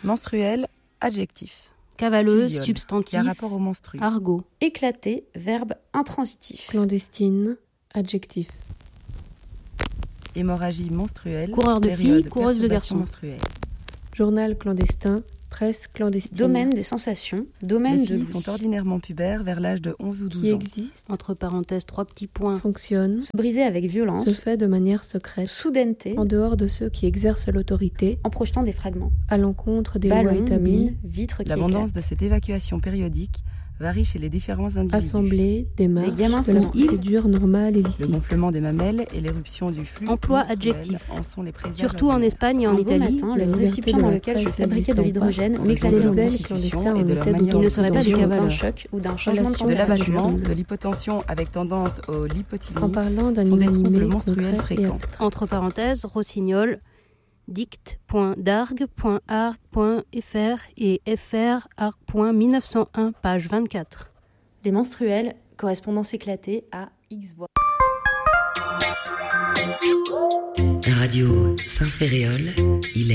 Menstruel, adjectif. Cavaleuse, Physiole, substantif. qui a rapport au menstru. Argot. Éclaté, verbe intransitif. Clandestine, adjectif. Hémorragie menstruelle. Coureur de période, filles, coureuse de perturbation garçons. menstruelle. Journal clandestin, presse clandestine. Domaine des sensations, domaine Les de filles l'ouïe. sont ordinairement pubères vers l'âge de 11 ou 12 Qui ans. existe, Entre parenthèses, 3 petits points. fonctionne, Se briser avec violence, se fait de manière secrète, soudaineté, en dehors de ceux qui exercent l'autorité, en projetant des fragments. à l'encontre des lois Ballons, établies, mines, vitres qui L'abondance éclatent. de cette évacuation périodique varie chez les différents individus. assemblée, démarche, gamins de la faisant procédure normale et Le licite. gonflement des mamelles et l'éruption du flux Emploi menstruel adjectif. en sont les présages Surtout en à venir. Espagne et en Un beau Italie, matin, la le liberté récipient de dans la lequel je presse fabriquais de n'existant l'hydrogène pas, en raison m'éclatait de de leur libelle constitution clandestin et de leur en état manière Il ne serait pas des d'autodéfense. d'un cavaleurs. choc ou d'un changement de Relation de température. l'abattement, de l'hypotension avec tendance au lipotylie En parlant d'un sont des troubles inanimé menstruels concret et fréquents. abstrait. entre parenthèses, rossignol, dict.dargue.arc.fr et frarc.1901, page 24. Les menstruels, correspondance éclatée à X voix. Radio Saint-Ferréol, il est